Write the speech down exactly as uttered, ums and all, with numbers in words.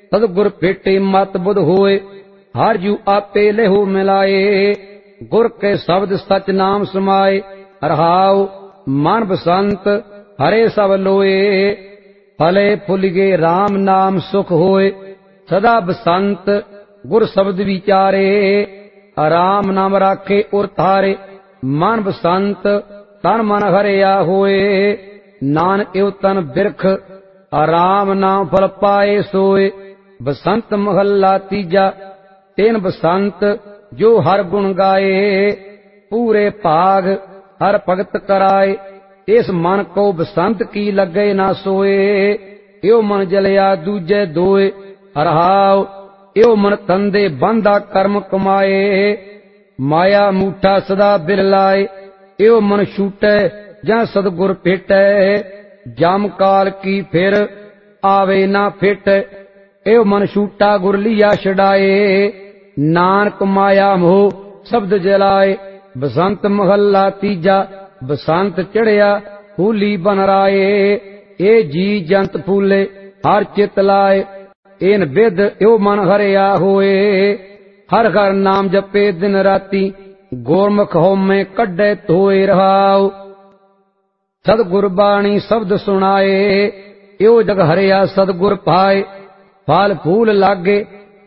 सतगुर भेटे मत बुध होए, हर जू आपे लेहो मिलाए। गुर के शब्द सच नाम समाए, रहाओ मन बसंत हरे सब लोए। फले फुल गे राम नाम सुख होए, सदा बसंत गुर शब्द विचारे। राम नाम राखे उर थारे, मन बसंत तन मन हरिया होए। नानक एव तन बिरख, राम नाम फल पाए सोए। बसंत महला तीजा, तेन बसंत जो हर गुण गाए। पूरे भाग हर भगत कराए, इस मन को बसंत की लगे ना सोए। यो मन जलिया दूजे दोए, रहाओ यो मन तंदे बंदा कर्म कमाए। माया मूठा सदा बिल लाए, यो मन छूटे जै सतगुर भेटै। जम काल की फिर आवे ना फिट, यो मन छूटा गुर लिया छड़ाए। नानक माया मोह शब्द जलाए, बसंत महला तीजा। बसंत चढ़िया फूली बन राए, ए जी जंत फूले हर चित लाए। इन बिद यो मन हरिया होए, हर हर नाम जपे दिन राती। गोरमुख होमे कड्डे धोए रहाओ, सतगुर बाणी शब्द सुनाए। यो जग हरिया सतगुर पाए, फल फूल लागे